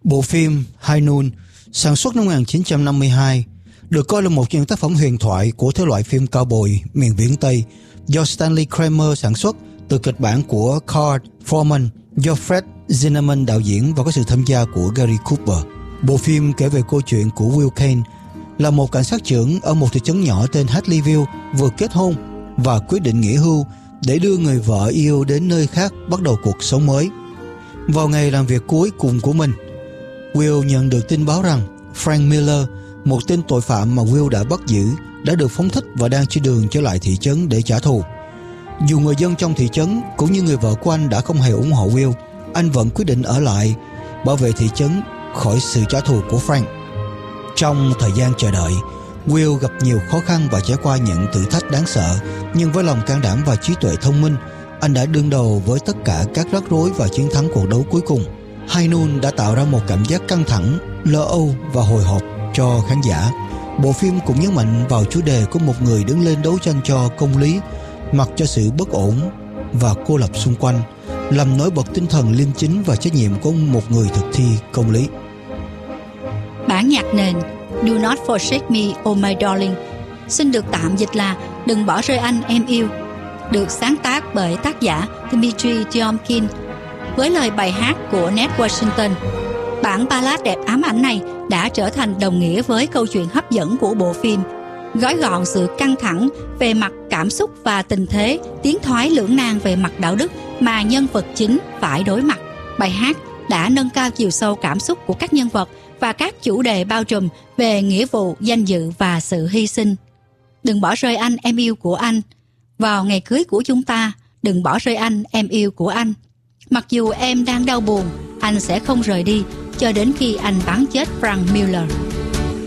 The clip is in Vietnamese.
Bộ phim High Noon, sản xuất năm 1952, được coi là một trong những tác phẩm huyền thoại của thể loại phim cowboy miền viễn Tây, do Stanley Kramer sản xuất từ kịch bản của Carl Foreman, do Fred Zinnemann đạo diễn và có sự tham gia của Gary Cooper. Bộ phim kể về câu chuyện của Will Kane, là một cảnh sát trưởng ở một thị trấn nhỏ tên Hadleyville vừa kết hôn và quyết định nghỉ hưu để đưa người vợ yêu đến nơi khác bắt đầu cuộc sống mới. Vào ngày làm việc cuối cùng của mình, Will nhận được tin báo rằng Frank Miller, một tên tội phạm mà Will đã bắt giữ, đã được phóng thích và đang trên đường trở lại thị trấn để trả thù. Dù người dân trong thị trấn cũng như người vợ của anh đã không hề ủng hộ Will, anh vẫn quyết định ở lại bảo vệ thị trấn khỏi sự trả thù của Frank. Trong thời gian chờ đợi, Will gặp nhiều khó khăn và trải qua những thử thách đáng sợ, nhưng với lòng can đảm và trí tuệ thông minh, anh đã đương đầu với tất cả các rắc rối và chiến thắng cuộc đấu cuối cùng. High Noon đã tạo ra một cảm giác căng thẳng, lo âu và hồi hộp cho khán giả. Bộ phim cũng nhấn mạnh vào chủ đề của một người đứng lên đấu tranh cho công lý, mặc cho sự bất ổn và cô lập xung quanh, làm nổi bật tinh thần liêm chính và trách nhiệm của một người thực thi công lý. Bản nhạc nền Do Not Forsake Me, Oh My Darling xin được tạm dịch là Đừng bỏ rơi anh em yêu, được sáng tác bởi tác giả Dmitry Tiomkin với lời bài hát của Ned Washington. Bản ballad đẹp ám ảnh này đã trở thành đồng nghĩa với câu chuyện hấp dẫn của bộ phim, gói gọn sự căng thẳng về mặt cảm xúc và tình thế, tiến thoái lưỡng nan về mặt đạo đức mà nhân vật chính phải đối mặt. Bài hát đã nâng cao chiều sâu cảm xúc của các nhân vật và các chủ đề bao trùm về nghĩa vụ, danh dự và sự hy sinh. Đừng bỏ rơi anh em yêu của anh. Vào ngày cưới của chúng ta, đừng bỏ rơi anh em yêu của anh. Mặc dù em đang đau buồn, anh sẽ không rời đi cho đến khi anh bắn chết Frank Miller.